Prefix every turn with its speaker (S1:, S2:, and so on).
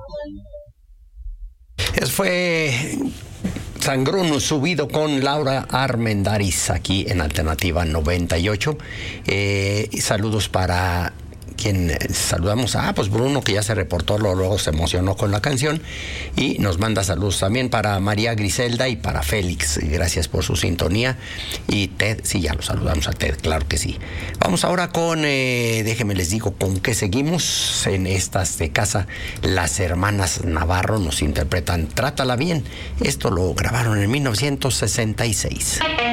S1: Eso fue Sangrón Subido con Laura Armendáriz aquí en Alternativa 98. Saludos para quien saludamos. Pues Bruno, que ya se reportó, luego se emocionó con la canción. Y nos manda saludos también para María Griselda y para Félix. Gracias por su sintonía. Y Ted, sí, ya lo saludamos a Ted, claro que sí. Vamos ahora con, déjenme les digo con qué seguimos. En estas de casa, las hermanas Navarro nos interpretan Trátala Bien. Esto lo grabaron en 1966.